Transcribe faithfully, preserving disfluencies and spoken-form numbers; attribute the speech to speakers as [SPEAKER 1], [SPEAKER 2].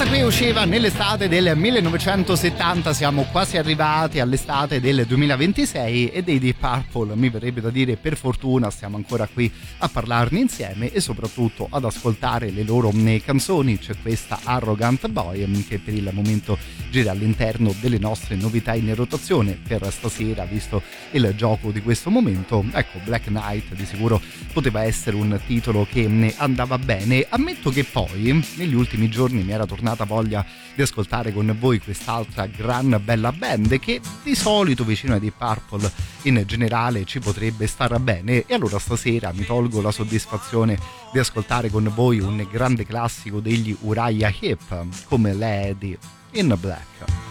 [SPEAKER 1] qui usciva nell'estate del millenovecentosettanta, siamo quasi arrivati all'estate del duemilaventisei e dei Deep Purple, mi verrebbe da dire per fortuna, stiamo ancora qui a parlarne insieme e soprattutto ad ascoltare le loro canzoni. C'è questa Arrogant Boy che per il momento gira all'interno delle nostre novità in rotazione per stasera, visto il gioco di questo momento. Ecco, Black Knight di sicuro poteva essere un titolo che ne andava bene. Ammetto che poi negli ultimi giorni mi era tornata voglia di ascoltare con voi quest'altra gran bella band che di solito vicino ai Deep Purple in generale ci potrebbe star bene, e allora stasera mi tolgo la soddisfazione di ascoltare con voi un grande classico degli Uriah Heep come Lady in Black.